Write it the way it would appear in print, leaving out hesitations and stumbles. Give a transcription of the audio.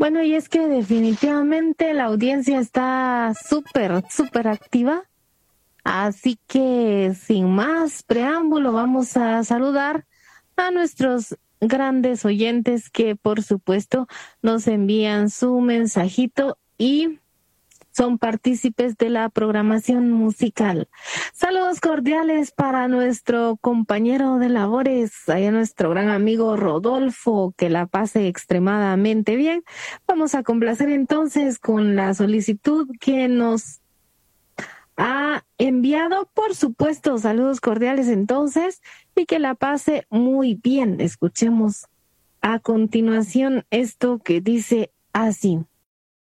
Bueno, y es que definitivamente la audiencia está súper activa. Así que sin más preámbulo, vamos a saludar a nuestros grandes oyentes que por supuesto nos envían su mensajito y son partícipes de la programación musical. Saludos cordiales para nuestro compañero de labores, allá nuestro gran amigo Rodolfo, que la pase extremadamente bien. Vamos a complacer entonces con la solicitud que nos ha enviado, por supuesto, saludos cordiales entonces, y que la pase muy bien. Escuchemos a continuación esto que dice así.